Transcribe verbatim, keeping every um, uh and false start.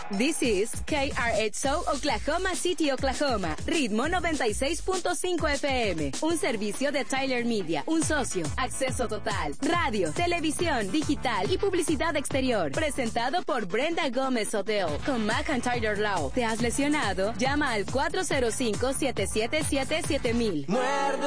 This is K R H O Oklahoma City, Oklahoma. Ritmo noventa y seis punto cinco F M. Un servicio de Tyler Media. Un socio. Acceso total. Radio, televisión, digital y publicidad exterior. Presentado por Brenda Gómez Hotel. Con McIntyre Law. ¿Te has lesionado? Llama al cuatro cero cinco, siete siete siete, siete mil. Muerde